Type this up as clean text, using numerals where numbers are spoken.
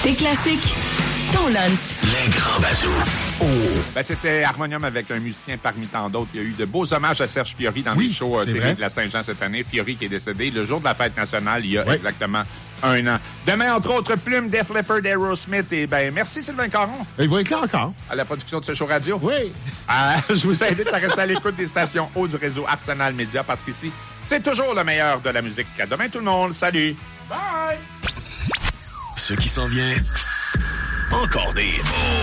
Tes classiques, ton lunch. Les grands bazous. Oh! Ben, c'était Harmonium avec un musicien parmi tant d'autres. Il y a eu de beaux hommages à Serge Fiori dans les shows télé de la Saint-Jean cette année. Fiori qui est décédé le jour de la fête nationale, il y a exactement un an. Demain, entre autres, Plume, Def Leppard, Aerosmith. Et ben, merci Sylvain Caron. Il va être là encore. À la production de ce show radio. Oui. Je vous invite à rester à l'écoute des stations haut du réseau Arsenal Média parce qu'ici, c'est toujours le meilleur de la musique. À demain tout le monde. Salut. Bye! Ce qui s'en vient, encore des hits.